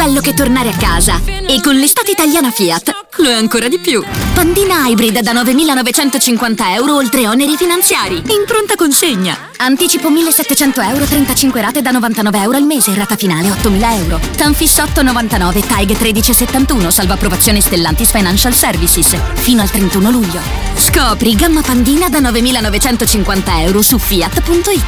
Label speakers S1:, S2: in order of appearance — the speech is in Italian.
S1: bello che tornare a casa. E con l'estate italiana Fiat lo è ancora di più. Pandina Hybrid da 9.950 euro oltre oneri finanziari. In pronta consegna. Anticipo 1.700 euro, 35 rate da 99 euro al mese, rata finale 8.000 euro. Tanfis 899, TAEG 1371, salvo approvazione Stellantis Financial Services. Fino al 31 luglio. Scopri gamma Pandina da 9.950 euro su fiat.it.